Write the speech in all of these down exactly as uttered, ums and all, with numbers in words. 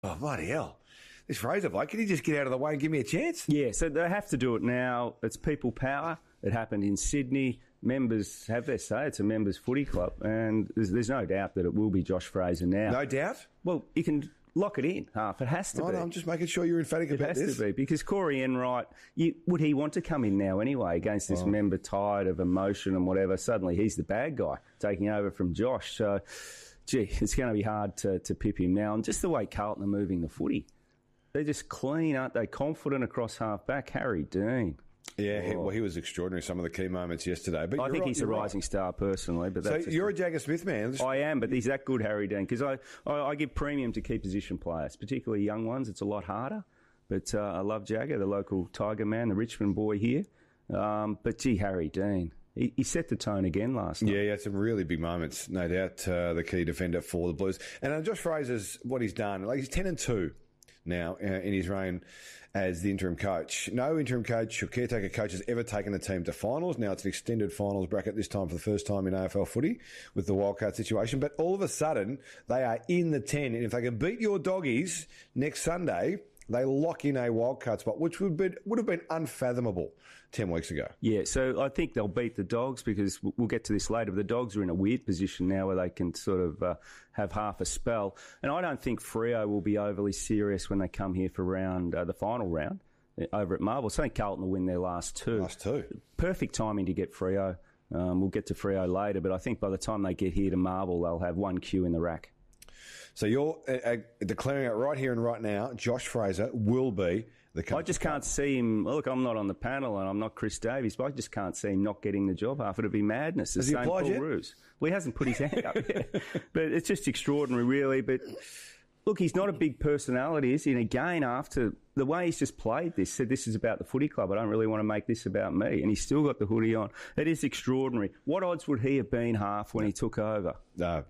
Oh, bloody hell. This Fraser bloke, can he just get out of the way and give me a chance? Yeah, so they have to do it now. It's people power. It happened in Sydney. Members have their say. It's a members' footy club, and there's, there's no doubt that it will be Josh Fraser now. No doubt? Well, you can lock it in, half. It has to oh, be. No, I'm just making sure you're emphatic it about this. It has to be, because Corey Enright, you, would he want to come in now anyway against this oh. member tide of emotion and whatever? Suddenly he's the bad guy taking over from Josh. So, gee, it's going to be hard to, to pip him now. And just the way Carlton are moving the footy. They're just clean, aren't they? Confident across half-back. Harry Dean. Yeah, he, well, he was extraordinary, some of the key moments yesterday. But I think right, he's a rising right. star personally. But so that's you're a Jagger Smith man. I am, but he's that good, Harry Dean, because I, I, I give premium to key position players, particularly young ones. It's a lot harder. But uh, I love Jagger, the local Tiger man, the Richmond boy here. Um, but, gee, Harry Dean. He, he set the tone again last night. Yeah, he had some really big moments, no doubt, uh, the key defender for the Blues. And uh, Josh Fraser's, what he's done, like he's ten and two now uh, in his reign as the interim coach. No interim coach or caretaker coach has ever taken a team to finals. Now it's an extended finals bracket this time for the first time in A F L footy with the wildcard situation. But all of a sudden, they are in the ten. And if they can beat your doggies next Sunday, they lock in a wildcard spot, which would, be, would have been unfathomable ten weeks ago. Yeah, so I think they'll beat the Dogs, because we'll get to this later, but the Dogs are in a weird position now where they can sort of uh, have half a spell. And I don't think Freo will be overly serious when they come here for round uh, the final round over at Marvel. So I think Carlton will win their last two. Last two. Perfect timing to get Freo. Um, we'll get to Freo later, but I think by the time they get here to Marvel, they'll have one queue in the rack. So you're uh, uh, declaring it right here and right now, Josh Fraser will be the coach. I just can't see him. Look, I'm not on the panel and I'm not Chris Davies, but I just can't see him not getting the job half. It'd be madness. Has he applied yet? Roos. Well, he hasn't put his hand up yet. But it's just extraordinary, really. But look, he's not a big personality, is he? And again, after the way he's just played this, said this is about the footy club. I don't really want to make this about me. And he's still got the hoodie on. It is extraordinary. What odds would he have been half when he took over? No.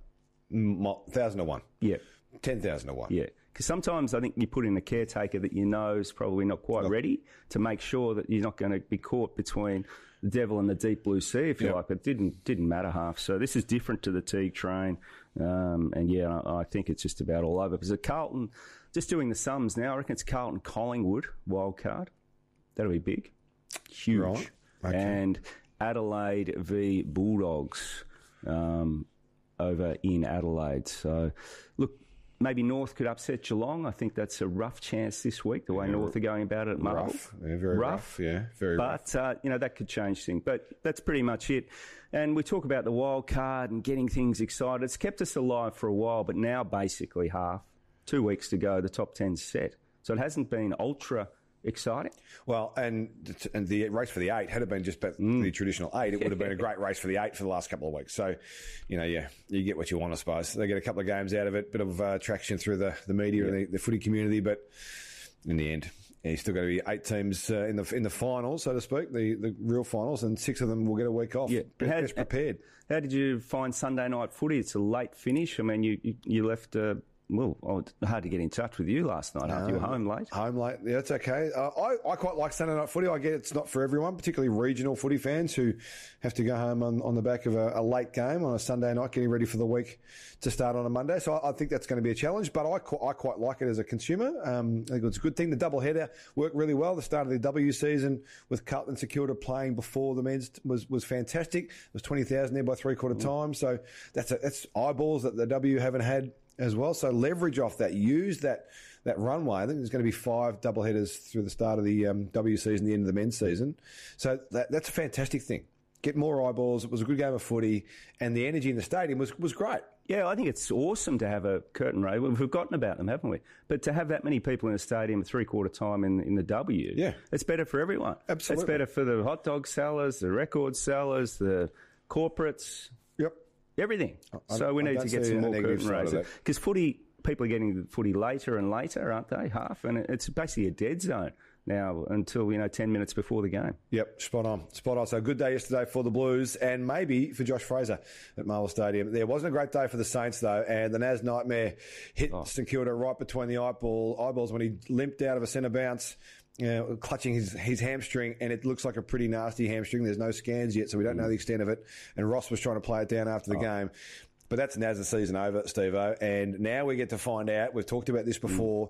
one thousand to one. Yeah. ten thousand to one. Yeah. Because sometimes I think you put in a caretaker that you know is probably not quite Look. ready to make sure that you're not going to be caught between the devil and the deep blue sea, if you yep. like. But it didn't, didn't matter half. So this is different to the Teague train. Um, and, yeah, I, I think it's just about all over. Because Carlton, just doing the sums now, I reckon it's Carlton-Collingwood, wild card. That'll be big. Huge. Right. Okay. And Adelaide v Bulldogs. Um over in Adelaide. So, look, maybe North could upset Geelong. I think that's a rough chance this week, the way yeah, North are going about it at Marvel. Rough. Yeah, very rough. rough. Yeah, very but, rough. But, uh, you know, that could change things. But that's pretty much it. And we talk about the wild card and getting things excited. It's kept us alive for a while, but now basically half, two weeks to go, the top ten's set. So it hasn't been ultra exciting. Well, and and the race for the eight, had it been just mm. the traditional eight, it would have been a great race for the eight for the last couple of weeks. So, you know, yeah, you get what you want, I suppose. They get a couple of games out of it, bit of uh, traction through the, the media yeah. and the, the footy community, but in the end, yeah, you've still got to be eight teams uh, in the in the finals, so to speak, the, the real finals, and six of them will get a week off. Yeah. How, best prepared. How did you find Sunday night footy? It's a late finish. I mean, you, you, you left... Uh, Well, oh, hard to get in touch with you last night after um, you were home late. Home late, yeah, it's okay. Uh, I, I quite like Sunday night footy. I get it's not for everyone, particularly regional footy fans who have to go home on, on the back of a, a late game on a Sunday night, getting ready for the week to start on a Monday. So I, I think that's going to be a challenge, but I, I quite like it as a consumer. Um, I think it's a good thing. The doubleheader worked really well. The start of the W season with Carlton Security playing before the men's was, was fantastic. There was twenty thousand there by three quarter mm. time. So that's a, that's eyeballs that the W haven't had as well. So leverage off that, use that that runway. I think there's going to be five doubleheaders through the start of the um, W season, the end of the men's season. So that, that's a fantastic thing. Get more eyeballs. It was a good game of footy, and the energy in the stadium was was great. Yeah, I think it's awesome to have a curtain raise. We've forgotten about them, haven't we? But to have that many people in a stadium at three-quarter time in, in the W, yeah. it's better for everyone. Absolutely. It's better for the hot dog sellers, the record sellers, the corporates. Yep. Everything. I, so we I need to get some more curtain raises. Because footy, people are getting footy later and later, aren't they? Half. And it's basically a dead zone now until, you know, ten minutes before the game. Yep, spot on. Spot on. So a good day yesterday for the Blues and maybe for Josh Fraser at Marvel Stadium. There wasn't a great day for the Saints, though, and the Naz Nightmare hit oh. St Kilda right between the eyeball, eyeballs when he limped out of a centre bounce. You know, clutching his, his hamstring, and it looks like a pretty nasty hamstring. There's no scans yet, so we don't know the extent of it. And Ross was trying to play it down after the oh. game. But that's now's the season over, Steve-O. And now we get to find out, we've talked about this before,